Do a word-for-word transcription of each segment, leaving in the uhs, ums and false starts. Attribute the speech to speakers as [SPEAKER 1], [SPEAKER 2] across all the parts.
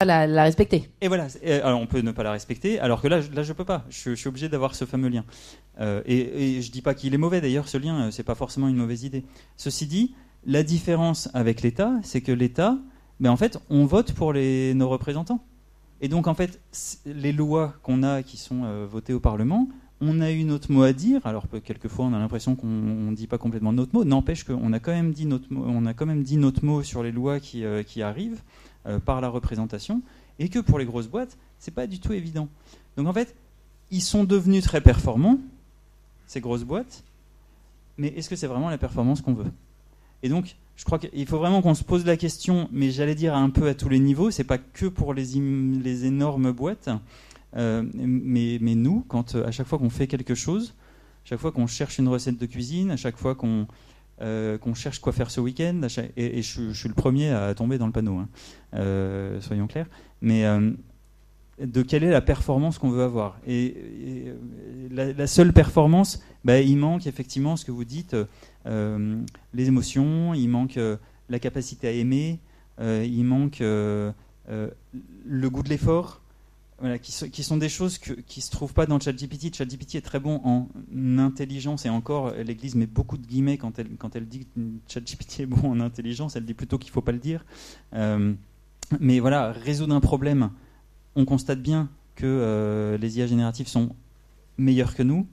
[SPEAKER 1] la, la respecter.
[SPEAKER 2] Et voilà, et, alors on peut ne pas la respecter, alors que là, là je peux pas. Je, je suis obligé d'avoir ce fameux lien. Euh, et, et je dis pas qu'il est mauvais. D'ailleurs, ce lien, c'est pas forcément une mauvaise idée. Ceci dit, la différence avec l'État, c'est que l'État, ben en fait, on vote pour les, nos représentants. Et donc, en fait, les lois qu'on a, qui sont euh, votées au Parlement, on a eu notre mot à dire. Alors, quelquefois, on a l'impression qu'on ne dit pas complètement notre mot. N'empêche qu'on a quand même dit notre mot, on a quand même dit notre mot sur les lois qui, euh, qui arrivent euh, par la représentation. Et que pour les grosses boîtes, c'est pas du tout évident. Donc, en fait, ils sont devenus très performants, ces grosses boîtes. Mais est-ce que c'est vraiment la performance qu'on veut ? Et donc, je crois qu'il faut vraiment qu'on se pose la question, mais j'allais dire un peu à tous les niveaux, c'est pas que pour les, im- les énormes boîtes, euh, mais, mais nous, quand, à chaque fois qu'on fait quelque chose, à chaque fois qu'on cherche une recette de cuisine, à chaque fois qu'on, euh, qu'on cherche quoi faire ce week-end, à chaque, et, et je, je suis le premier à tomber dans le panneau, hein, euh, soyons clairs, mais euh, de quelle est la performance qu'on veut avoir. Et, et la, la seule performance, bah, il manque effectivement ce que vous dites, euh, les émotions, il manque euh, la capacité à aimer, euh, il manque euh, euh, le goût de l'effort, voilà, qui, so, qui sont des choses que, qui ne se trouvent pas dans ChatGPT. ChatGPT est très bon en intelligence, et encore, l'Église met beaucoup de guillemets quand elle, quand elle dit que ChatGPT est bon en intelligence, elle dit plutôt qu'il ne faut pas le dire. Euh, mais voilà, résoudre un problème, on constate bien que euh, les I A génératives sont meilleures que nous,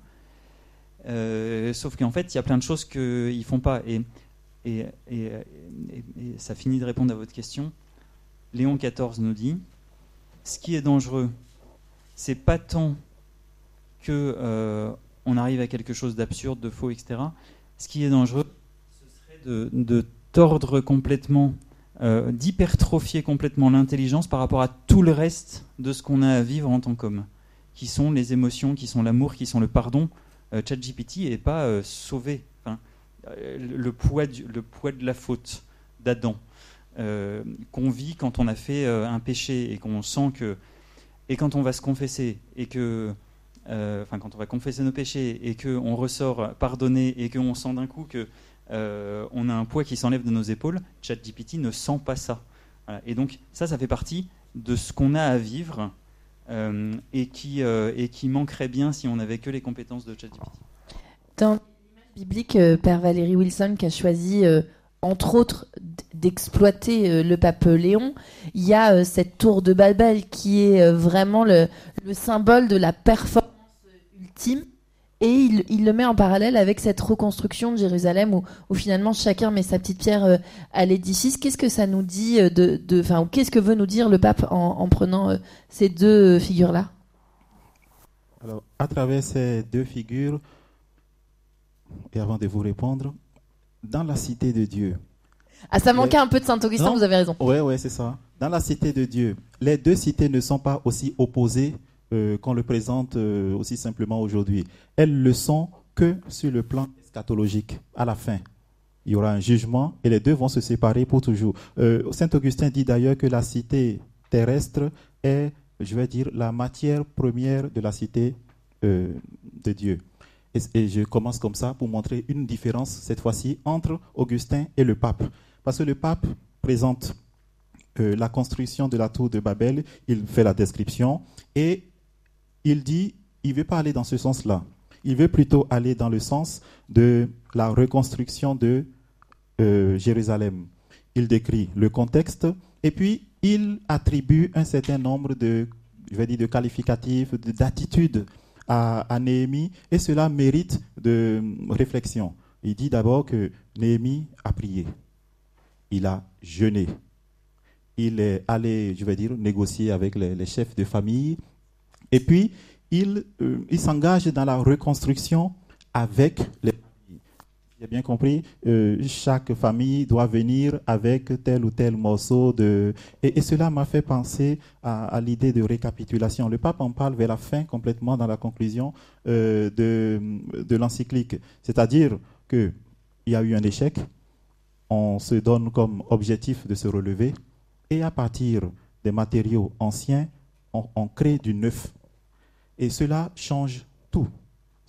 [SPEAKER 2] euh, sauf qu'en fait, il y a plein de choses qu'ils ne font pas. Et, et, et, et, et ça finit de répondre à votre question. Léon quatorze nous dit, ce qui est dangereux, c'est pas tant qu'on euh, arrive à quelque chose d'absurde, de faux, et cetera. Ce qui est dangereux, ce serait de, de tordre complètement, Euh, d'hypertrophier complètement l'intelligence par rapport à tout le reste de ce qu'on a à vivre en tant qu'homme, qui sont les émotions, qui sont l'amour, qui sont le pardon. Euh, ChatGPT n'est pas euh, sauvé. Enfin, euh, le, poids du, le poids de la faute d'Adam euh, qu'on vit quand on a fait euh, un péché et qu'on sent que, et quand on va se confesser et que, euh, enfin quand on va confesser nos péchés et qu'on ressort pardonné et qu'on sent d'un coup que Euh, on a un poids qui s'enlève de nos épaules. ChatGPT ne sent pas ça. Voilà. Et donc ça, ça fait partie de ce qu'on a à vivre euh, et, qui, euh, et qui manquerait bien si on n'avait que les compétences de ChatGPT.
[SPEAKER 1] Dans l'image biblique, euh, Père Valérie Wilson, qui a choisi, euh, entre autres, d'exploiter euh, le pape Léon, il y a euh, cette tour de Babel qui est euh, vraiment le, le symbole de la performance ultime. Et il, il le met en parallèle avec cette reconstruction de Jérusalem où, où finalement chacun met sa petite pierre euh, à l'édifice. Qu'est-ce que ça nous dit de, de, enfin, qu'est-ce que veut nous dire le pape en, en prenant euh, ces deux figures-là ?
[SPEAKER 3] Alors, à travers ces deux figures, et avant de vous répondre, dans la cité de Dieu.
[SPEAKER 1] Ah, ça manquait
[SPEAKER 3] les...
[SPEAKER 1] un peu de Saint-Augustin,
[SPEAKER 3] non,
[SPEAKER 1] vous avez raison.
[SPEAKER 3] Oui, ouais, c'est ça. Dans la cité de Dieu, les deux cités ne sont pas aussi opposées Euh, qu'on le présente euh, aussi simplement aujourd'hui. Elles le sont que sur le plan eschatologique. À la fin, il y aura un jugement et les deux vont se séparer pour toujours. Euh, Saint Augustin dit d'ailleurs que la cité terrestre est, je vais dire, la matière première de la cité euh, de Dieu. Et, et je commence comme ça pour montrer une différence, cette fois-ci, entre Augustin et le pape. Parce que le pape présente euh, la construction de la tour de Babel, il fait la description et il dit, il ne veut pas aller dans ce sens-là. Il veut plutôt aller dans le sens de la reconstruction de euh, Jérusalem. Il décrit le contexte et puis il attribue un certain nombre de, je vais dire, de qualificatifs, de, d'attitudes à, à Néhémie et cela mérite de réflexion. Il dit d'abord que Néhémie a prié, il a jeûné, il est allé, je vais dire, négocier avec les, les chefs de famille. Et puis, il, euh, il s'engage dans la reconstruction avec les familles. J'ai bien compris, euh, chaque famille doit venir avec tel ou tel morceau de... Et, et cela m'a fait penser à, à l'idée de récapitulation. Le pape en parle vers la fin, complètement dans la conclusion euh, de, de l'encyclique. C'est-à-dire qu'il y a eu un échec, on se donne comme objectif de se relever, et à partir des matériaux anciens, on, on crée du neuf. Et cela change tout.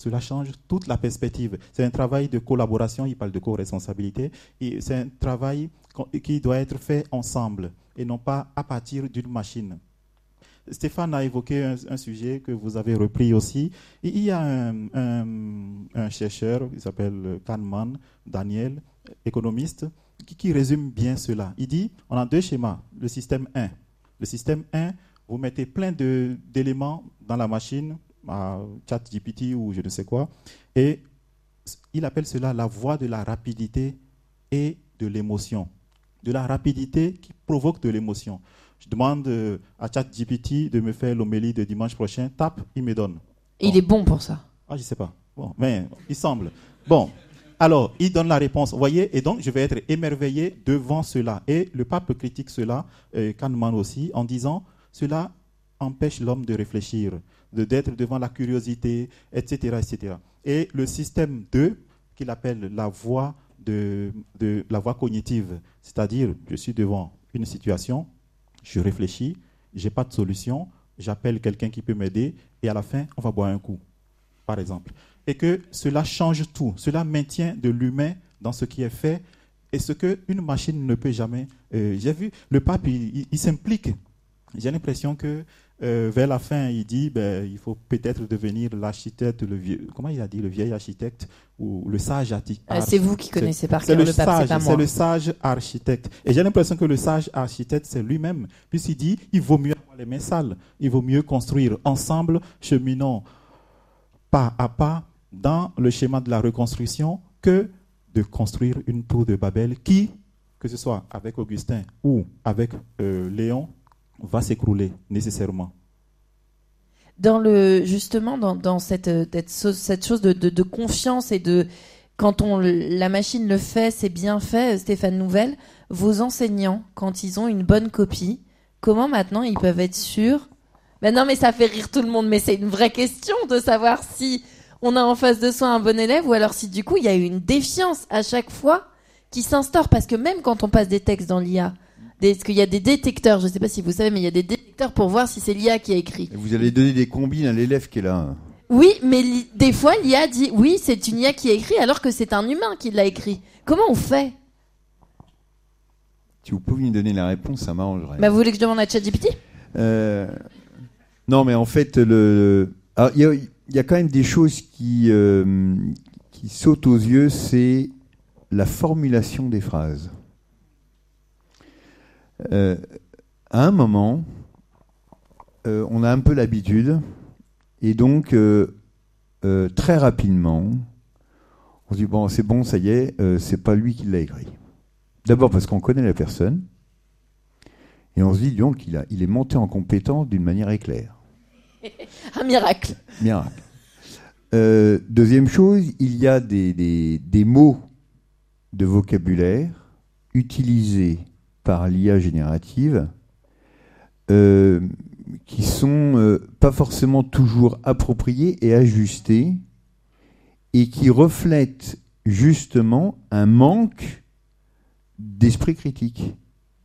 [SPEAKER 3] cela change toute la perspective. C'est un travail de collaboration, il parle de co-responsabilité, et c'est un travail qui doit être fait ensemble et non pas à partir d'une machine. Stéphane a évoqué un, un sujet que vous avez repris aussi. Il y a un, un, un chercheur qui s'appelle Kahneman, Daniel, économiste, qui, qui résume bien cela. Il dit, on a deux schémas. Le système un. Le système un, vous mettez plein de, d'éléments dans la machine, à ChatGPT ou je ne sais quoi, et il appelle cela la voie de la rapidité et de l'émotion. De la rapidité qui provoque de l'émotion. Je demande à ChatGPT de me faire l'homélie de dimanche prochain, tape, il me donne. Bon.
[SPEAKER 1] Il est bon pour ça.
[SPEAKER 3] Ah, je ne sais pas. Bon, mais il semble. Bon, alors, il donne la réponse. Vous voyez, et donc je vais être émerveillé devant cela. Et le pape critique cela, euh, Kahneman aussi, en disant, cela empêche l'homme de réfléchir, de d'être devant la curiosité, et cetera, et cetera. Et le système deux, qu'il appelle la voie de, de la voie cognitive, c'est-à-dire, je suis devant une situation, je réfléchis, je n'ai pas de solution, j'appelle quelqu'un qui peut m'aider, et à la fin, on va boire un coup, par exemple. Et que cela change tout, cela maintient de l'humain dans ce qui est fait, et ce qu'une machine ne peut jamais. Euh, j'ai vu, le pape, il, il, il s'implique. J'ai l'impression que euh, vers la fin, il dit ben, il faut peut-être devenir l'architecte, le vieux, comment il a dit, le vieil architecte ou le sage architecte.
[SPEAKER 1] Ah, c'est vous qui connaissez par
[SPEAKER 3] cœur
[SPEAKER 1] le,
[SPEAKER 3] le
[SPEAKER 1] pape,
[SPEAKER 3] sage,
[SPEAKER 1] c'est pas moi.
[SPEAKER 3] C'est le sage architecte. Et j'ai l'impression que le sage architecte, c'est lui-même. Puisqu'il dit il vaut mieux avoir les mains sales, il vaut mieux construire ensemble, cheminons pas à pas dans le schéma de la reconstruction que de construire une tour de Babel qui, que ce soit avec Augustin ou avec euh, Léon, va s'écrouler nécessairement.
[SPEAKER 1] Dans le, justement, dans, dans cette, cette chose de, de, de confiance et de... Quand on, la machine le fait, c'est bien fait, Stéphane Nouvel, vos enseignants, quand ils ont une bonne copie, comment maintenant ils peuvent être sûrs? Ben non, mais ça fait rire tout le monde, mais c'est une vraie question de savoir si on a en face de soi un bon élève ou alors si du coup il y a une défiance à chaque fois qui s'instaure. Parce que même quand on passe des textes dans l'I A, parce qu'il y a des détecteurs, je ne sais pas si vous savez, mais il y a des détecteurs pour voir si c'est l'I A qui a écrit.
[SPEAKER 4] Et vous allez donner des combines à l'élève qui est là.
[SPEAKER 1] Oui, mais li- des fois l'I A dit oui, c'est une I A qui a écrit alors que c'est un humain qui l'a écrit. Comment on fait?
[SPEAKER 4] Si vous pouvez me donner la réponse, ça m'arrangerait.
[SPEAKER 1] Bah, vous voulez que je demande à ChatGPT?
[SPEAKER 4] euh... Non, mais en fait, le... il y a, y a quand même des choses qui, euh, qui sautent aux yeux, c'est la formulation des phrases. Euh, à un moment, euh, on a un peu l'habitude, et donc euh, euh, très rapidement, on se dit bon, c'est bon, ça y est, euh, c'est pas lui qui l'a écrit. D'abord parce qu'on connaît la personne, et on se dit donc il a, il est monté en compétence d'une manière éclair.
[SPEAKER 1] Un miracle.
[SPEAKER 4] Miracle. Euh, deuxième chose, il y a des, des, des mots de vocabulaire utilisés par l'I A générative euh, qui sont euh, pas forcément toujours appropriés et ajustés et qui reflètent justement un manque d'esprit critique.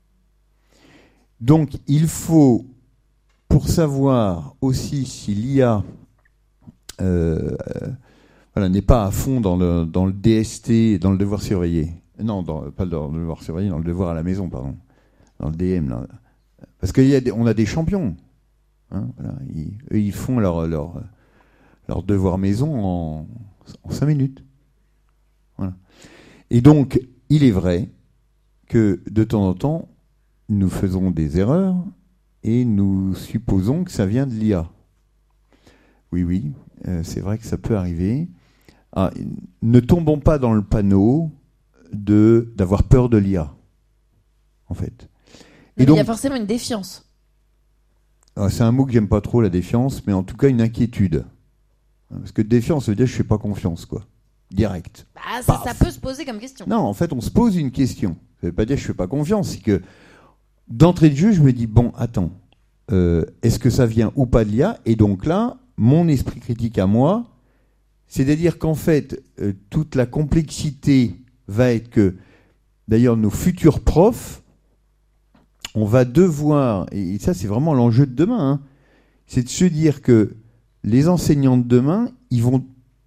[SPEAKER 4] Donc il faut, pour savoir aussi si l'I A euh, euh, voilà, n'est pas à fond dans le, dans le D S T, dans le devoir surveillé, non, dans, pas dans le devoir surveillé, dans le devoir à la maison, pardon, dans le D M, là. Parce qu'on a des champions, hein, voilà, ils, eux, ils font leur, leur, leur devoir maison en, en cinq minutes. Voilà. Et donc, il est vrai que de temps en temps, nous faisons des erreurs et nous supposons que ça vient de l'I A. Oui, oui, euh, c'est vrai que ça peut arriver. Ah, ne tombons pas dans le panneau de d'avoir peur de l'I A, en fait.
[SPEAKER 1] Et
[SPEAKER 4] donc,
[SPEAKER 1] il y a forcément une défiance.
[SPEAKER 4] Ah, c'est un mot que j'aime pas trop, la défiance, mais en tout cas une inquiétude. Parce que défiance, ça veut dire que je fais pas confiance, quoi. Direct.
[SPEAKER 1] Bah, ça, ça peut se poser comme question.
[SPEAKER 4] Non, en fait, on se pose une question. Ça veut pas dire que je fais pas confiance, c'est que d'entrée de jeu, je me dis, bon, attends, euh, est-ce que ça vient ou pas de l'I A? Et donc là, mon esprit critique à moi, c'est-à-dire qu'en fait, euh, toute la complexité va être que, d'ailleurs, nos futurs profs, on va devoir, et ça c'est vraiment l'enjeu de demain, hein, c'est de se dire que les enseignants de demain, ils vont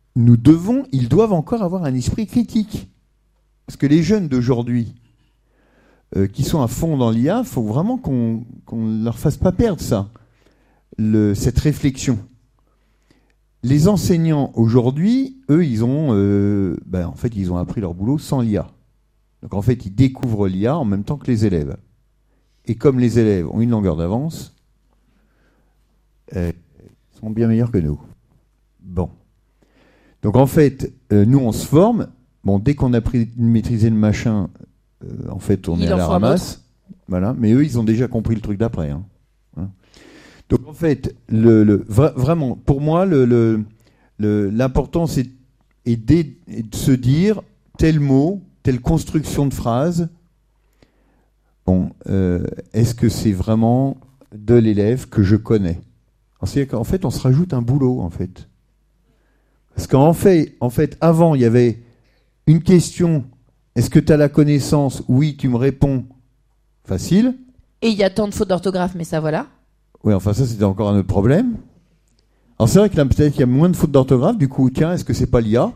[SPEAKER 4] nous devons, ils doivent encore avoir un esprit critique. Parce que les jeunes d'aujourd'hui, euh, qui sont à fond dans l'I A, il faut vraiment qu'on ne leur fasse pas perdre ça, le, cette réflexion. Les enseignants aujourd'hui, eux, ils ont, euh, ben, en fait, ils ont appris leur boulot sans l'I A. Donc en fait, ils découvrent l'I A en même temps que les élèves. Et comme les élèves ont une longueur d'avance, euh, ils sont bien meilleurs que nous. Bon. Donc en fait, euh, nous, on se forme. Bon, dès qu'on a pris, maîtrisé le machin, euh, en fait, on
[SPEAKER 1] Il
[SPEAKER 4] est à
[SPEAKER 1] en
[SPEAKER 4] la
[SPEAKER 1] faut un
[SPEAKER 4] ramasse. Voilà. Mais eux, ils ont déjà compris le truc d'après. Hein. Hein. Donc en fait, le, le, vra- vraiment, pour moi, le, le, le, l'important, c'est est de se dire tel mot, telle construction de phrase. Bon, euh, est-ce que c'est vraiment de l'élève que je connais? C'est-à-dire qu'en fait, on se rajoute un boulot, en fait. Parce qu'en fait, en fait, avant, il y avait une question. Est-ce que tu as la connaissance? Oui, tu me réponds. Facile.
[SPEAKER 1] Et il y a tant de fautes d'orthographe, mais ça voilà.
[SPEAKER 4] Oui, enfin ça, c'était encore un autre problème. Alors c'est vrai que là, peut-être qu'il y a moins de fautes d'orthographe. Du coup, tiens, est-ce que c'est pas l'I A?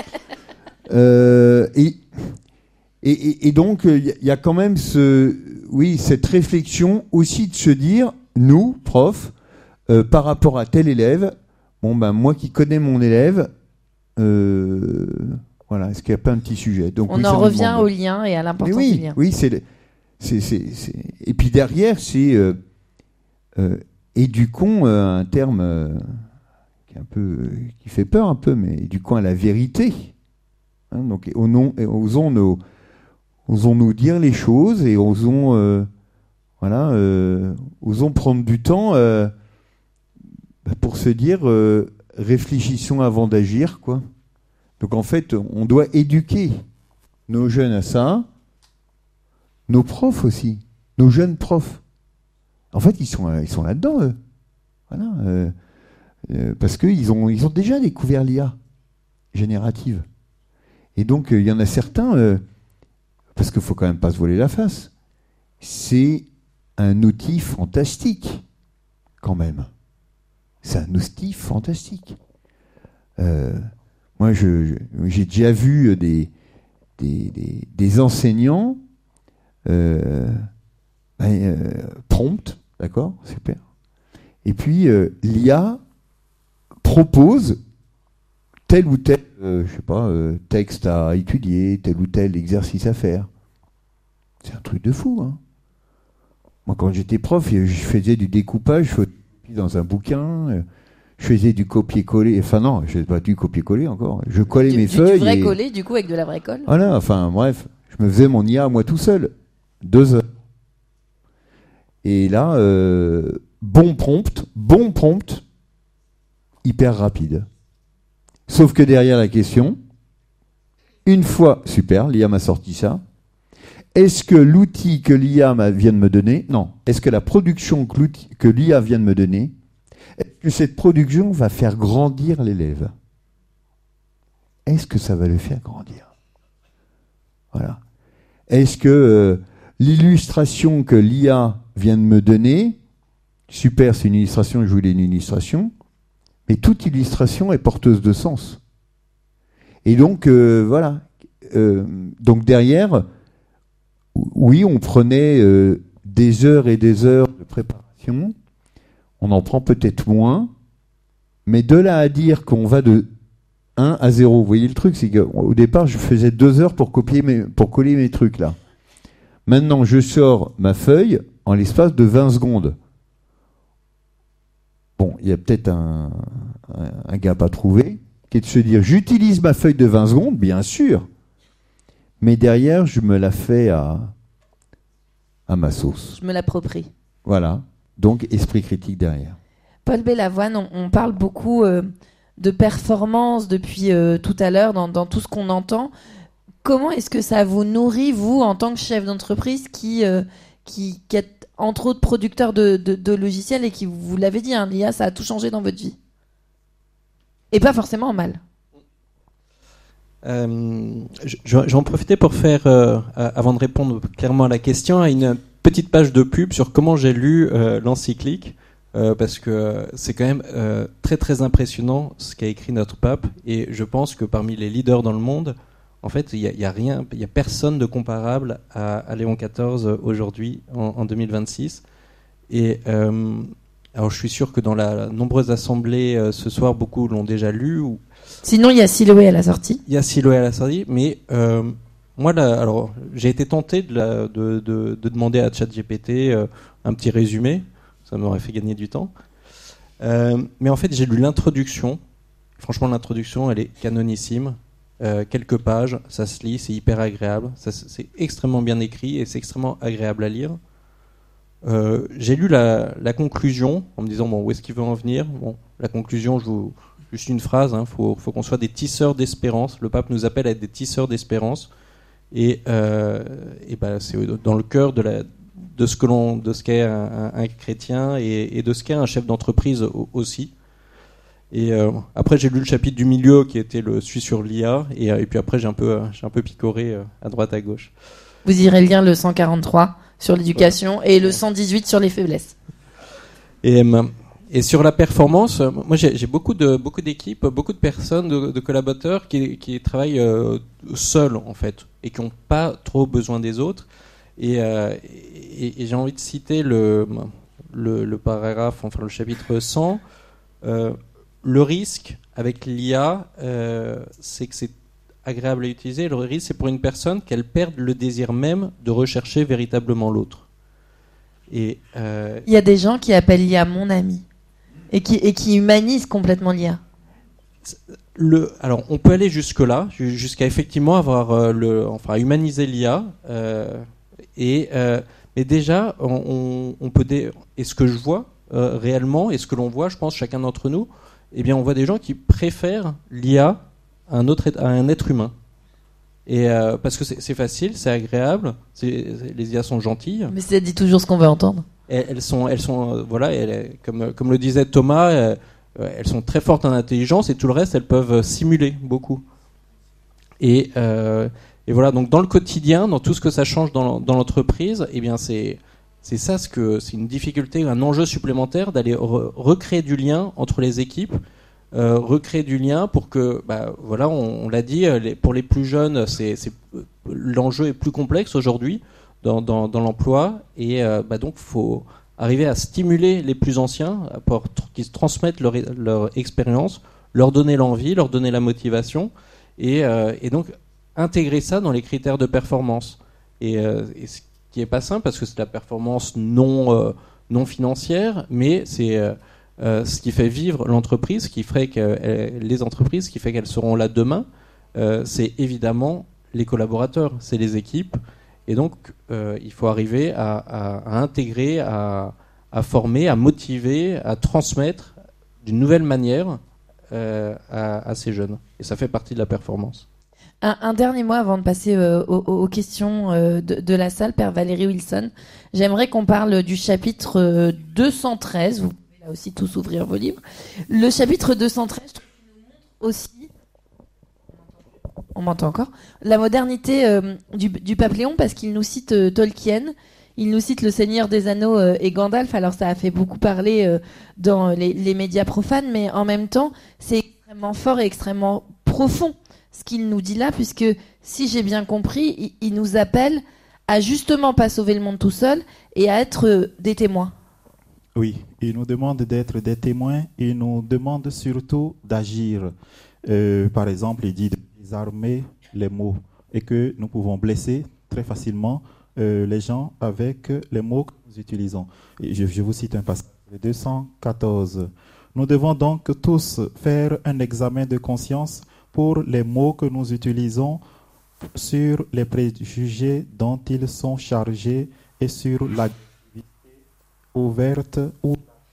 [SPEAKER 4] euh, et, et, et, et donc, il y, y a quand même ce, oui, cette réflexion aussi de se dire, nous, profs, euh, par rapport à tel élève, bon ben moi qui connais mon élève, euh, voilà, est-ce qu'il n'y a pas un petit sujet? Donc,
[SPEAKER 1] On
[SPEAKER 4] oui,
[SPEAKER 1] en revient au lien et à l'importance
[SPEAKER 4] oui,
[SPEAKER 1] du lien.
[SPEAKER 4] Oui, c'est, c'est, c'est, c'est... Et puis derrière, c'est euh, euh, éduquons, euh, un terme euh, qui est un peu, euh, qui fait peur un peu, mais éduquons à la vérité. Hein, donc, osons, osons, nos, osons nous dire les choses et osons, euh, voilà, euh, osons prendre du temps euh, pour se dire, euh, réfléchissons avant d'agir, quoi. Donc en fait, on doit éduquer nos jeunes à ça, nos profs aussi, nos jeunes profs. En fait, ils sont, ils sont là-dedans, eux. Voilà, euh, euh, parce qu'ils ont, ils ont déjà découvert l'I A générative. Et donc, il euh, y en a certains, euh, parce qu'il ne faut quand même pas se voiler la face, c'est un outil fantastique, quand même. C'est un outil fantastique. Euh, moi, je, je, j'ai déjà vu des, des, des, des enseignants euh, euh, prompt, d'accord, super. Et puis, euh, l'I A propose tel ou tel, euh, je sais pas, euh, texte à étudier, tel ou tel exercice à faire. C'est un truc de fou, hein. Moi, quand j'étais prof, je faisais du découpage dans un bouquin, je faisais du copier-coller. Enfin non, je ne faisais pas du copier-coller encore. Je collais
[SPEAKER 1] du,
[SPEAKER 4] mes
[SPEAKER 1] du,
[SPEAKER 4] feuilles.
[SPEAKER 1] Du vrai
[SPEAKER 4] et...
[SPEAKER 1] coller, du coup, avec de la vraie colle.
[SPEAKER 4] Voilà, enfin bref, je me faisais mon I A moi tout seul. Deux heures. Et là, euh, bon prompt, bon prompt, hyper rapide. Sauf que derrière la question, une fois, super, l'I A m'a sorti ça. Est-ce que l'outil que l'I A vient de me donner, non, est-ce que la production que, que l'I A vient de me donner, est-ce que cette production va faire grandir l'élève? Est-ce que ça va le faire grandir? Voilà. Est-ce que euh, l'illustration que l'I A vient de me donner, super, c'est une illustration, je voulais une illustration, mais toute illustration est porteuse de sens. Et donc, euh, voilà. Euh, donc derrière, oui, on prenait euh, des heures et des heures de préparation, on en prend peut-être moins, mais de là à dire qu'on va de un à zéro, vous voyez le truc, c'est qu'au départ, je faisais deux heures pour, copier mes, pour coller mes trucs là. Maintenant, je sors ma feuille en l'espace de vingt secondes. Bon, il y a peut-être un, un, un gap à trouver, qui est de se dire, j'utilise ma feuille de vingt secondes, bien sûr, mais derrière, je me la fais à, à ma sauce.
[SPEAKER 1] Je me l'approprie.
[SPEAKER 4] Voilà, donc esprit critique derrière.
[SPEAKER 1] Paul Bellavoine, on, on parle beaucoup euh, de performance depuis euh, tout à l'heure dans, dans tout ce qu'on entend. Comment est-ce que ça vous nourrit, vous, en tant que chef d'entreprise qui, euh, qui, qui êtes entre autres producteur de, de, de logiciels et qui, vous l'avez dit, hein, l'I A, ça a tout changé dans votre vie. Et pas forcément en mal.
[SPEAKER 5] Euh, je, je vais en profiter pour faire, euh, avant de répondre clairement à la question, à une petite page de pub sur comment j'ai lu euh, l'encyclique. euh, parce que c'est quand même euh, très très impressionnant ce qu'a écrit notre pape, et je pense que parmi les leaders dans le monde, en fait, il y a, il y a rien, il y a personne de comparable à, à Léon quatorze aujourd'hui en, en deux mille vingt-six. Et euh, alors, je suis sûr que dans la, la nombreuses assemblées euh, ce soir, beaucoup l'ont déjà lu. Ou...
[SPEAKER 1] Sinon, il y a Siloé à la sortie.
[SPEAKER 5] Il y a Siloé à la sortie, mais euh, moi, là, alors, j'ai été tenté de, la, de, de, de demander à ChatGPT euh, un petit résumé. Ça m'aurait fait gagner du temps. Euh, mais en fait, j'ai lu l'introduction. Franchement, l'introduction, elle est canonissime. Euh, quelques pages, ça se lit, c'est hyper agréable. Ça, c'est extrêmement bien écrit et c'est extrêmement agréable à lire. Euh, j'ai lu la, la conclusion en me disant bon, où est-ce qu'il veut en venir. Bon, la conclusion, je vous, juste une phrase. Il hein, faut, faut qu'on soit des tisseurs d'espérance. Le pape nous appelle à être des tisseurs d'espérance. Et, euh, et ben, c'est dans le cœur de la de ce que l'on, de ce qu'est un, un, un chrétien et, et de ce qu'est un chef d'entreprise aussi. Et euh, après j'ai lu le chapitre du milieu qui était le celui sur l'I A et, et puis après j'ai un peu j'ai un peu picoré à droite à gauche.
[SPEAKER 1] Vous irez lire le cent quarante-trois sur l'éducation et le cent dix-huit sur les faiblesses.
[SPEAKER 5] Et et sur la performance, moi j'ai, j'ai beaucoup de beaucoup d'équipes, beaucoup de personnes, de, de collaborateurs qui qui travaillent euh, seuls en fait et qui n'ont pas trop besoin des autres. Et, euh, et, et j'ai envie de citer le, le, le paragraphe, enfin le chapitre cent. Euh, le risque avec l'I A, euh, c'est que c'est agréable à utiliser. Le risque, c'est pour une personne qu'elle perde le désir même de rechercher véritablement l'autre. Et, euh,
[SPEAKER 1] il y a des gens qui appellent l'I A mon ami et qui, et qui humanisent complètement l'I A.
[SPEAKER 5] Le, alors, on peut aller jusque-là, jusqu'à effectivement avoir euh, le, enfin humaniser l'I A. Euh, Et, euh, mais déjà, on, on peut dé... et ce que je vois euh, réellement, et ce que l'on voit, je pense, chacun d'entre nous, eh bien, on voit des gens qui préfèrent l'I A à un, autre, à un être humain. Et, euh, parce que c'est, c'est facile, c'est agréable, c'est, c'est, les I A sont gentilles.
[SPEAKER 1] Mais ça dit toujours ce qu'on veut entendre.
[SPEAKER 5] Et elles sont, elles sont, euh, voilà, elles, comme, comme le disait Thomas, euh, elles sont très fortes en intelligence et tout le reste, elles peuvent simuler beaucoup. Et euh, Et voilà, donc dans le quotidien, dans tout ce que ça change dans, dans l'entreprise, eh bien c'est c'est ça ce que c'est une difficulté, un enjeu supplémentaire d'aller re, recréer du lien entre les équipes, euh, recréer du lien pour que, bah voilà, on, on l'a dit, les, pour les plus jeunes, c'est, c'est l'enjeu est plus complexe aujourd'hui dans, dans, dans l'emploi et euh, bah donc faut arriver à stimuler les plus anciens pour qu'ils se transmettent leur leur expérience, leur donner l'envie, leur donner la motivation et, euh, et donc intégrer ça dans les critères de performance. Et, euh, et ce qui est pas simple parce que c'est la performance non euh, non financière, mais c'est euh, euh, ce qui fait vivre l'entreprise, ce qui ferait que euh, les entreprises, ce qui fait qu'elles seront là demain, euh, c'est évidemment les collaborateurs, c'est les équipes. Et donc euh, il faut arriver à, à, à intégrer, à, à former, à motiver, à transmettre d'une nouvelle manière euh, à, à ces jeunes. Et ça fait partie de la performance.
[SPEAKER 1] Un, un dernier mot avant de passer euh, aux, aux questions euh, de, de la salle, Père Valéry Wilson. J'aimerais qu'on parle du chapitre euh, deux cent treize. Vous pouvez là aussi tous ouvrir vos livres. Le chapitre deux cent treize, je trouve qu'il nous montre aussi, on m'entend encore, la modernité euh, du, du pape Léon parce qu'il nous cite euh, Tolkien. Il nous cite Le Seigneur des Anneaux euh, et Gandalf. Alors ça a fait beaucoup parler euh, dans les, les médias profanes, mais en même temps, c'est extrêmement fort et extrêmement profond ce qu'il nous dit là, puisque si j'ai bien compris, il, il nous appelle à justement pas sauver le monde tout seul et à être euh, des témoins.
[SPEAKER 3] Oui, il nous demande d'être des témoins et il nous demande surtout d'agir. Euh, par exemple, il dit de désarmer les mots et que nous pouvons blesser très facilement euh, les gens avec les mots que nous utilisons. Et je, je vous cite un passage, deux cent quatorze. Nous devons donc tous faire un examen de conscience pour les mots que nous utilisons, sur les préjugés dont ils sont chargés et sur l'activité ouverte ou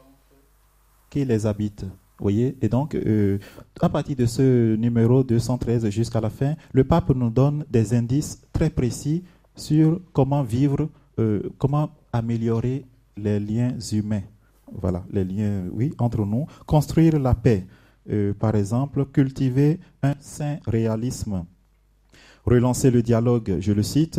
[SPEAKER 3] qui les habite. Vous voyez ? Et donc, euh, à partir de ce numéro deux cent treize jusqu'à la fin, le pape nous donne des indices très précis sur comment vivre, euh, comment améliorer les liens humains. Voilà, les liens, oui, entre nous. Construire la paix. Euh, par exemple, cultiver un sain réalisme, relancer le dialogue, je le cite,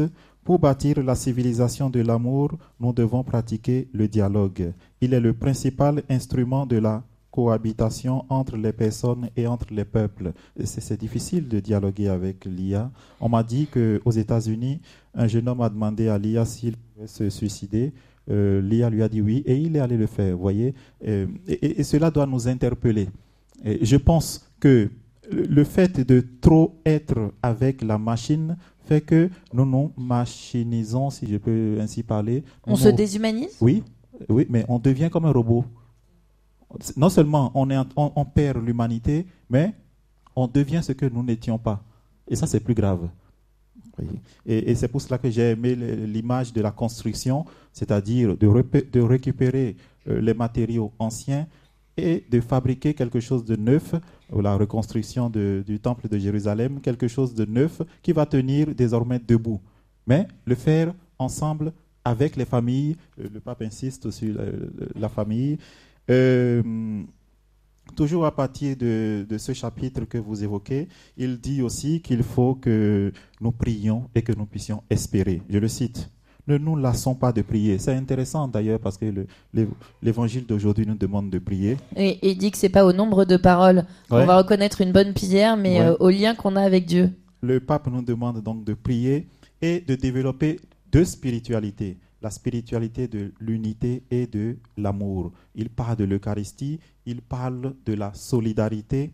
[SPEAKER 3] Pour bâtir la civilisation de l'amour, nous devons pratiquer le dialogue. Il est le principal instrument de la cohabitation entre les personnes et entre les peuples. C'est, c'est difficile de dialoguer avec l'I A. On m'a dit qu'aux États-Unis, un jeune homme a demandé à l'I A s'il pouvait se suicider. Euh, L'I A lui a dit oui et il est allé le faire. Vous voyez, et, et, et cela doit nous interpeller. Et je pense que le fait de trop être avec la machine fait que nous nous machinisons, si je peux ainsi parler.
[SPEAKER 1] On
[SPEAKER 3] nous
[SPEAKER 1] se
[SPEAKER 3] nous...
[SPEAKER 1] déshumanise ?
[SPEAKER 3] Oui, oui, mais on devient comme un robot. Non seulement on, est, on, on perd l'humanité, mais on devient ce que nous n'étions pas. Et ça, c'est plus grave. Et, et c'est pour cela que j'ai aimé l'image de la construction, c'est-à-dire de, rep- de récupérer euh, les matériaux anciens et de fabriquer quelque chose de neuf, la reconstruction de, du temple de Jérusalem, quelque chose de neuf qui va tenir désormais debout. Mais le faire ensemble avec les familles, le pape insiste sur la, la famille. Euh, toujours à partir de, de ce chapitre que vous évoquez, il dit aussi qu'il faut que nous prions et que nous puissions espérer. Je le cite. Ne nous lassons pas de prier. C'est intéressant d'ailleurs parce que le, le, l'évangile d'aujourd'hui nous demande de prier.
[SPEAKER 1] Et, et il dit que c'est pas au nombre de paroles qu'on
[SPEAKER 3] Ouais.
[SPEAKER 1] va reconnaître une bonne prière, mais
[SPEAKER 3] Ouais.
[SPEAKER 1] euh, au lien qu'on a avec Dieu.
[SPEAKER 3] Le pape nous demande donc de prier et de développer deux spiritualités. La spiritualité de l'unité et de l'amour. Il parle de l'Eucharistie, il parle de la solidarité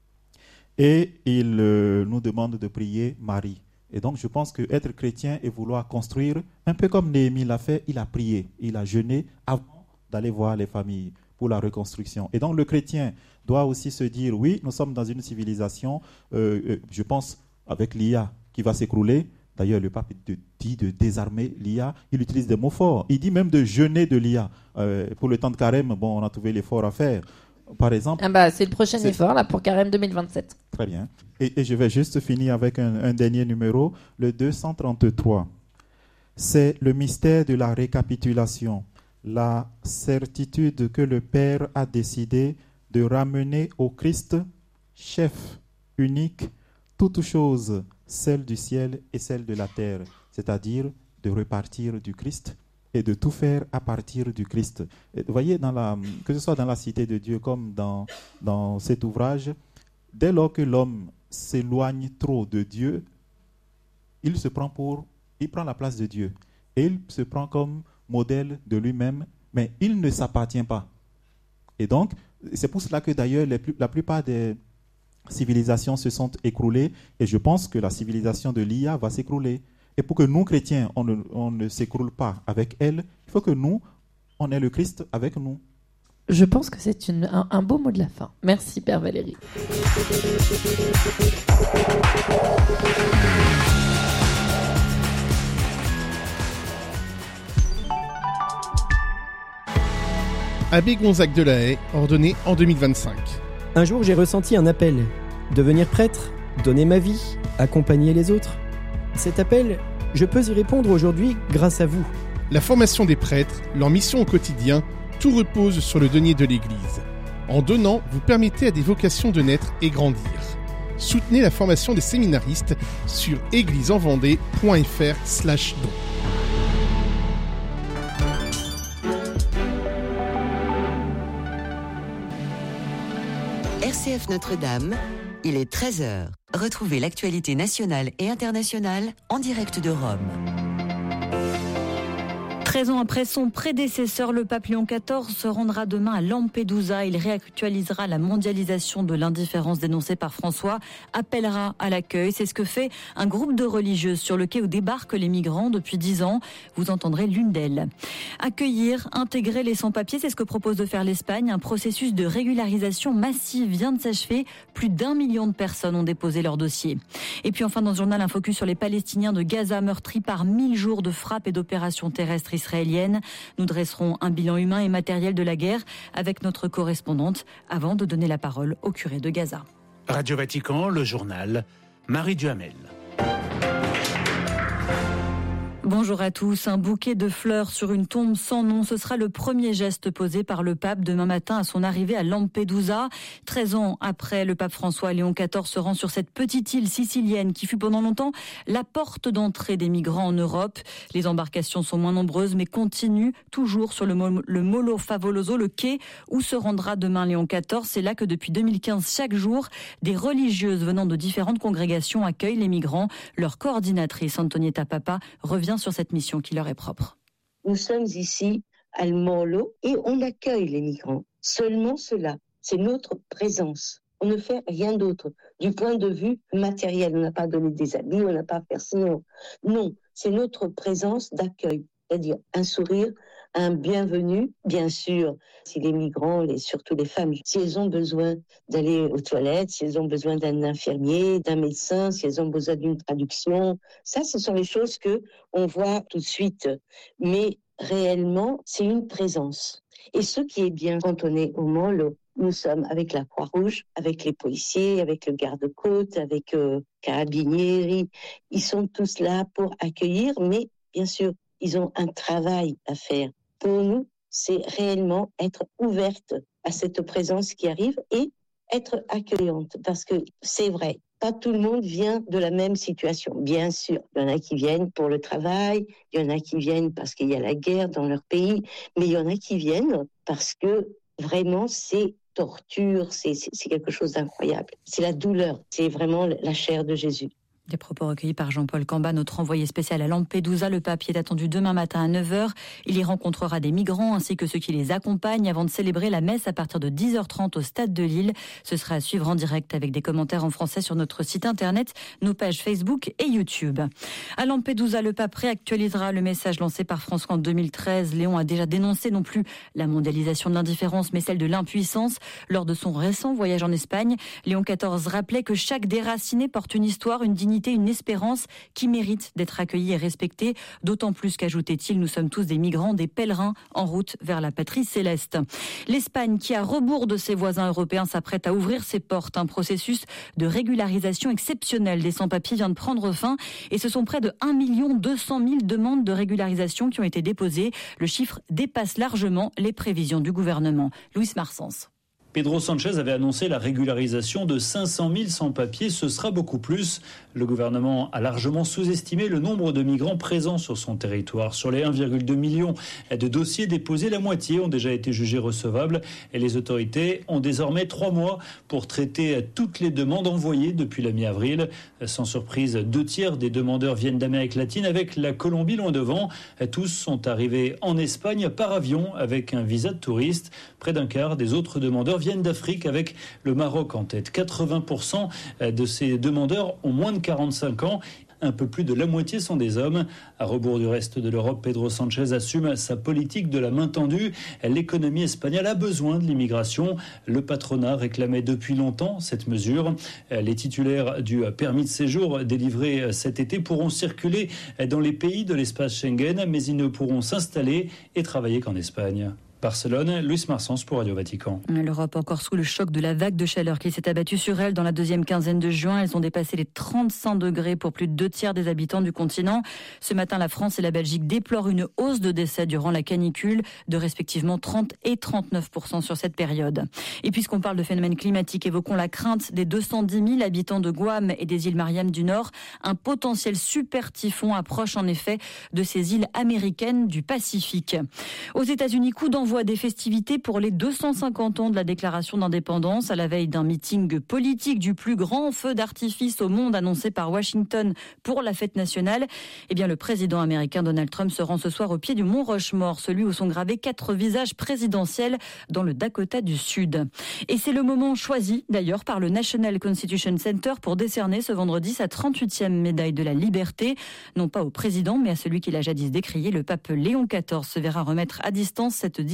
[SPEAKER 3] et il euh, nous demande de prier Marie. Et donc je pense que être chrétien et vouloir construire, un peu comme Néhémie l'a fait, il a prié, il a jeûné avant d'aller voir les familles pour la reconstruction. Et donc le chrétien doit aussi se dire, oui, nous sommes dans une civilisation, euh, euh, je pense, avec l'I A qui va s'écrouler. D'ailleurs, le pape dit de désarmer l'I A. Il utilise des mots forts. Il dit même de jeûner de l'I A. Euh, pour le temps de carême, bon, on a trouvé l'effort à faire. Par exemple.
[SPEAKER 1] Ah bah, c'est le prochain
[SPEAKER 3] C'est-
[SPEAKER 1] effort là pour Carême deux mille vingt-sept.
[SPEAKER 3] Très bien. Et, et je vais juste finir avec un, un dernier numéro, le deux cent trente-trois. C'est le mystère de la récapitulation, la certitude que le Père a décidé de ramener au Christ, chef unique, toutes choses, celles du ciel et celles de la terre, c'est-à-dire de repartir du Christ et de tout faire à partir du Christ. Et vous voyez, dans la, que ce soit dans la Cité de Dieu comme dans, dans cet ouvrage, dès lors que l'homme s'éloigne trop de Dieu, il se prend pour, il prend la place de Dieu. Et il se prend comme modèle de lui-même, mais il ne s'appartient pas. Et donc, c'est pour cela que d'ailleurs, les plus, la plupart des civilisations se sont écroulées, et je pense que la civilisation de l'I A va s'écrouler. Et pour que nous, chrétiens, on ne, on ne s'écroule pas avec elle, il faut que nous, on ait le Christ avec nous.
[SPEAKER 1] Je pense que c'est une, un, un beau mot de la fin. Merci, Père Valéry.
[SPEAKER 6] Abbé Gonzague de la Haye, ordonné en deux mille vingt-cinq.
[SPEAKER 7] Un jour, j'ai ressenti un appel. Devenir prêtre, donner ma vie, accompagner les autres. Cet appel, je peux y répondre aujourd'hui grâce à vous.
[SPEAKER 6] La formation des prêtres, leur mission au quotidien, tout repose sur le denier de l'Église. En donnant, vous permettez à des vocations de naître et grandir. Soutenez la formation des séminaristes sur église-en-vendée point f r slash don.
[SPEAKER 8] R C F Notre-Dame, il est treize heures. Retrouvez l'actualité nationale et internationale en direct de Rome.
[SPEAKER 9] treize ans après son prédécesseur, le pape Léon quatorze se rendra demain à Lampedusa. Il réactualisera la mondialisation de l'indifférence dénoncée par François, appellera à l'accueil. C'est ce que fait un groupe de religieuses sur le quai où débarquent les migrants depuis dix ans. Vous entendrez l'une d'elles. Accueillir, intégrer les sans-papiers, c'est ce que propose de faire l'Espagne. Un processus de régularisation massive vient de s'achever. Plus d'un million de personnes ont déposé leur dossier. Et puis enfin, dans ce journal, un focus sur les Palestiniens de Gaza meurtris par mille jours de frappes et d'opérations terrestres israéliennes. Nous dresserons un bilan humain et matériel de la guerre avec notre correspondante avant de donner la parole au curé de Gaza.
[SPEAKER 10] Radio Vatican, le journal, Marie Duhamel.
[SPEAKER 9] Bonjour à tous. Un bouquet de fleurs sur une tombe sans nom, ce sera le premier geste posé par le pape demain matin à son arrivée à Lampedusa. treize ans après, le pape François Léon quatorze se rend sur cette petite île sicilienne qui fut pendant longtemps la porte d'entrée des migrants en Europe. Les embarcations sont moins nombreuses mais continuent toujours sur le, Mo- le Molo Favoloso, le quai où se rendra demain Léon quatorze. C'est là que depuis deux mille quinze, chaque jour, des religieuses venant de différentes congrégations accueillent les migrants. Leur coordinatrice, Antonietta Papa, revient sur cette mission qui leur est propre.
[SPEAKER 10] Nous sommes ici à El Molo et on accueille les migrants. Seulement cela, c'est notre présence. On ne fait rien d'autre. Du point de vue matériel, on n'a pas donné des habits, on n'a pas fait sinon. Non, c'est notre présence d'accueil. C'est-à-dire un sourire, un bienvenu, bien sûr, si les migrants, et surtout les femmes, si elles ont besoin d'aller aux toilettes, si elles ont besoin d'un infirmier, d'un médecin, si elles ont besoin d'une traduction, ça, ce sont les choses que on voit tout de suite. Mais réellement, c'est une présence. Et ce qui est bien quand on est au Molo, nous sommes avec la Croix-Rouge, avec les policiers, avec le garde-côte, avec euh, Carabinieri. Ils sont tous là pour accueillir, mais bien sûr, ils ont un travail à faire. Pour nous, c'est réellement être ouverte à cette présence qui arrive et être accueillante. Parce que c'est vrai, pas tout le monde vient de la même situation. Bien sûr, il y en a qui viennent pour le travail, il y en a qui viennent parce qu'il y a la guerre dans leur pays, mais il y en a qui viennent parce que vraiment c'est torture, c'est, c'est, c'est quelque chose d'incroyable. C'est la douleur, c'est vraiment la chair de Jésus.
[SPEAKER 9] Des propos recueillis par Jean-Paul Camba, notre envoyé spécial à Lampedusa. Le pape y est attendu demain matin à neuf heures. Il y rencontrera des migrants ainsi que ceux qui les accompagnent avant de célébrer la messe à partir de dix heures trente au stade de Lille. Ce sera à suivre en direct avec des commentaires en français sur notre site internet, nos pages Facebook et YouTube. À Lampedusa, le pape réactualisera le message lancé par François en deux mille treize. Léon a déjà dénoncé non plus la mondialisation de l'indifférence, mais celle de l'impuissance. Lors de son récent voyage en Espagne, Léon quatorze rappelait que chaque déraciné porte une histoire, une dignité, une espérance qui mérite d'être accueillie et respectée. D'autant plus qu'ajoutait-il, nous sommes tous des migrants, des pèlerins en route vers la patrie céleste. L'Espagne, qui à rebours de ses voisins européens s'apprête à ouvrir ses portes. Un processus de régularisation exceptionnel des sans-papiers vient de prendre fin et ce sont près de un million deux cent mille demandes de régularisation qui ont été déposées. Le chiffre dépasse largement les prévisions du gouvernement. Luis Marsens.
[SPEAKER 11] Pedro Sanchez avait annoncé la régularisation de cinq cent mille sans-papiers, ce sera beaucoup plus. Le gouvernement a largement sous-estimé le nombre de migrants présents sur son territoire. Sur les un virgule deux million de dossiers déposés, la moitié ont déjà été jugés recevables et les autorités ont désormais trois mois pour traiter toutes les demandes envoyées depuis la mi-avril. Sans surprise, deux tiers des demandeurs viennent d'Amérique latine avec la Colombie loin devant. Tous sont arrivés en Espagne par avion avec un visa de touriste. Près d'un quart des autres demandeurs viennent d'Afrique avec le Maroc en tête. quatre-vingts pour cent de ces demandeurs ont moins de quarante-cinq ans. Un peu plus de la moitié sont des hommes. À rebours du reste de l'Europe, Pedro Sanchez assume sa politique de la main tendue. L'économie espagnole a besoin de l'immigration. Le patronat réclamait depuis longtemps cette mesure. Les titulaires du permis de séjour délivré cet été pourront circuler dans les pays de l'espace Schengen, mais ils ne pourront s'installer et travailler qu'en Espagne. Barcelone, Luis Marsens pour Radio Vatican.
[SPEAKER 9] L'Europe encore sous le choc de la vague de chaleur qui s'est abattue sur elle dans la deuxième quinzaine de juin. Elles ont dépassé les trente-cinq degrés pour plus de deux tiers des habitants du continent. Ce matin, la France et la Belgique déplorent une hausse de décès durant la canicule de respectivement trente et trente-neuf pour cent sur cette période. Et puisqu'on parle de phénomènes climatiques, évoquons la crainte des deux cent dix mille habitants de Guam et des îles Mariannes du Nord. Un potentiel super typhon approche en effet de ces îles américaines du Pacifique. Aux États-Unis, coup d'envoi des festivités pour les deux cent cinquante ans de la déclaration d'indépendance à la veille d'un meeting politique du plus grand feu d'artifice au monde annoncé par Washington pour la fête nationale. Eh bien, le président américain Donald Trump se rend ce soir au pied du mont Rushmore, celui où sont gravés quatre visages présidentiels dans le Dakota du Sud. Et c'est le moment choisi d'ailleurs par le National Constitution Center pour décerner ce vendredi sa trente-huitième médaille de la liberté, non pas au président mais à celui qui l'a jadis décrié. Le pape Léon quatorze se verra remettre à distance cette distinction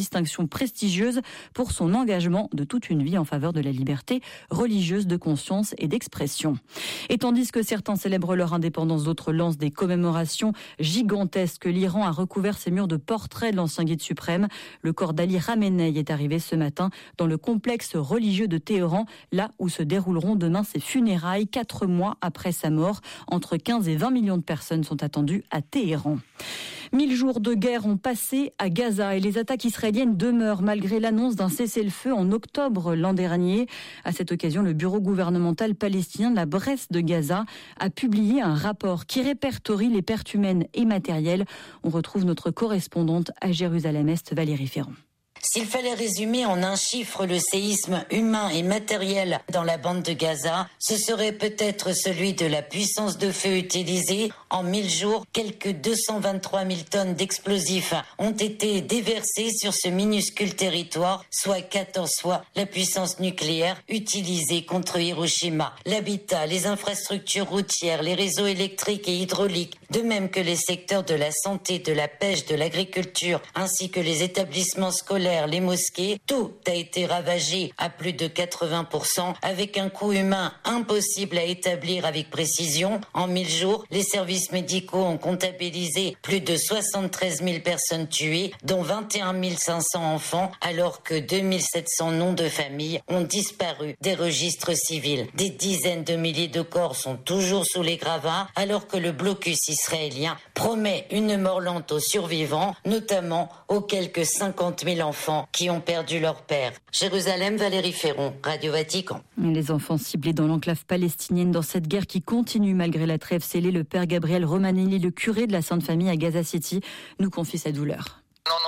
[SPEAKER 9] distinction prestigieuse pour son engagement de toute une vie en faveur de la liberté religieuse, de conscience et d'expression. Et tandis que certains célèbrent leur indépendance, d'autres lancent des commémorations gigantesques. L'Iran a recouvert ses murs de portraits de l'ancien guide suprême. Le corps d'Ali Khamenei est arrivé ce matin dans le complexe religieux de Téhéran, là où se dérouleront demain ses funérailles, quatre mois après sa mort. Entre quinze et vingt millions de personnes sont attendues à Téhéran. Mille jours de guerre ont passé à Gaza et les attaques israéliennes demeurent malgré l'annonce d'un cessez-le-feu en octobre l'an dernier. À cette occasion, le bureau gouvernemental palestinien de la Bresse de Gaza a publié un rapport qui répertorie les pertes humaines et matérielles. On retrouve notre correspondante à Jérusalem-Est, Valérie Ferrand.
[SPEAKER 12] S'il fallait résumer en un chiffre le séisme humain et matériel dans la bande de Gaza, ce serait peut-être celui de la puissance de feu utilisée. En mille jours, quelques deux cent vingt-trois mille tonnes d'explosifs ont été déversées sur ce minuscule territoire, soit quatorze fois la puissance nucléaire utilisée contre Hiroshima. L'habitat, les infrastructures routières, les réseaux électriques et hydrauliques, de même que les secteurs de la santé, de la pêche, de l'agriculture, ainsi que les établissements scolaires, les mosquées, tout a été ravagé à plus de quatre-vingts pour cent avec un coût humain impossible à établir avec précision. En mille jours, les services médicaux ont comptabilisé plus de soixante-treize mille personnes tuées, dont vingt et un mille cinq cents enfants, alors que deux mille sept cents noms de familles ont disparu des registres civils. Des dizaines de milliers de corps sont toujours sous les gravats, alors que le blocus israélien promet une mort lente aux survivants, notamment aux quelques cinquante mille enfants qui ont perdu leur père. Jérusalem, Valérie Ferron, Radio Vatican.
[SPEAKER 9] Les enfants ciblés dans l'enclave palestinienne dans cette guerre qui continue malgré la trêve scellée, le père Gabriel Romanelli, le curé de la Sainte Famille à Gaza City, nous confie sa douleur.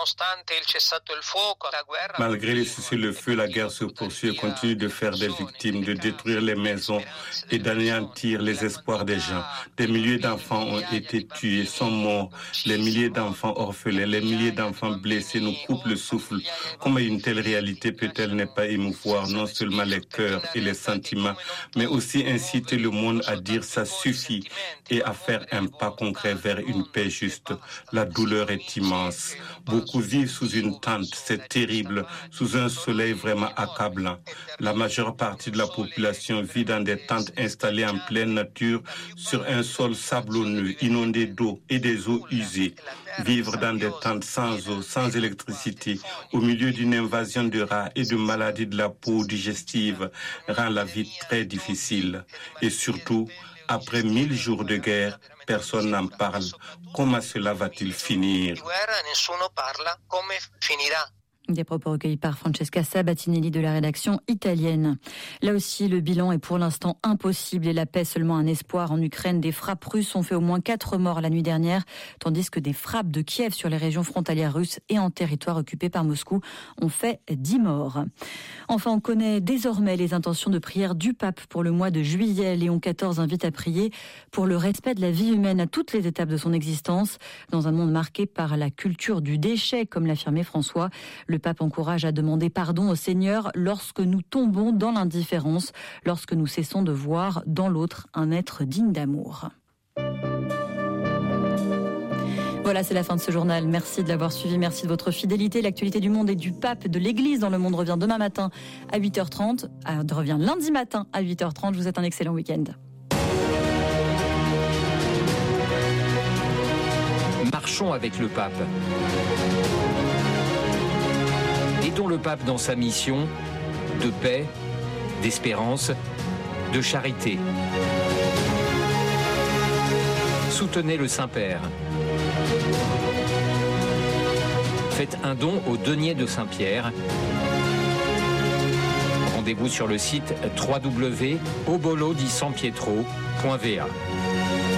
[SPEAKER 13] Malgré le cessez-le-feu, la guerre se poursuit et continue de faire des victimes, de détruire les maisons et d'anéantir les espoirs des gens. Des milliers d'enfants ont été tués, sont morts. Les milliers d'enfants orphelins, les milliers d'enfants blessés nous coupent le souffle. Comment une telle réalité peut-elle ne pas émouvoir non seulement les cœurs et les sentiments, mais aussi inciter le monde à dire ça suffit et à faire un pas concret vers une paix juste. La douleur est immense. Beaucoup vivent sous une tente, c'est terrible, sous un soleil vraiment accablant. La majeure partie de la population vit dans des tentes installées en pleine nature sur un sol sablonneux, inondé d'eau et des eaux usées. Vivre dans des tentes sans eau, sans électricité, au milieu d'une invasion de rats et de maladies de la peau digestive rend la vie très difficile. Et surtout, après mille jours de guerre, personne n'en parle. Comment cela va-t-il finir?
[SPEAKER 9] Des propos recueillis par Francesca Sabatinelli de la rédaction italienne. Là aussi, le bilan est pour l'instant impossible et la paix seulement un espoir. En Ukraine, des frappes russes ont fait au moins quatre morts la nuit dernière, tandis que des frappes de Kiev sur les régions frontalières russes et en territoire occupé par Moscou ont fait dix morts. Enfin, on connaît désormais les intentions de prière du pape pour le mois de juillet. Léon quatorze invite à prier pour le respect de la vie humaine à toutes les étapes de son existence, dans un monde marqué par la culture du déchet, comme l'affirmait François. Le pape encourage à demander pardon au Seigneur lorsque nous tombons dans l'indifférence, lorsque nous cessons de voir dans l'autre un être digne d'amour. Voilà, c'est la fin de ce journal. Merci de l'avoir suivi, merci de votre fidélité. L'actualité du monde et du pape de l'Église dans le monde revient demain matin à huit heures trente, euh, revient lundi matin à huit heures trente. Je vous souhaite un excellent week-end.
[SPEAKER 14] Marchons avec le pape. Aidons le pape dans sa mission de paix, d'espérance, de charité. Soutenez le Saint-Père. Faites un don au denier de Saint-Pierre. Rendez-vous sur le site w w w point obolo di san pietro point v a.